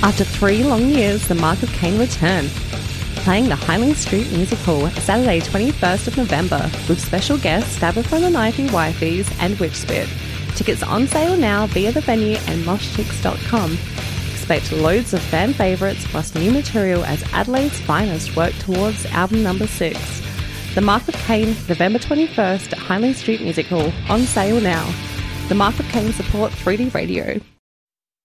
After 3 long years, the Mark of Cain return, playing the Highland Street Music Hall Saturday 21st of November with special guests Stabber from the Knifey Wifeys and Witchspit. Tickets are on sale now via the venue and moshchicks.com. Expect loads of fan favourites plus new material as Adelaide's finest work towards album number 6. The Mark of Cain, November 21st at Highland Street Music Hall, on sale now. The Mark of Cain support 3D Radio.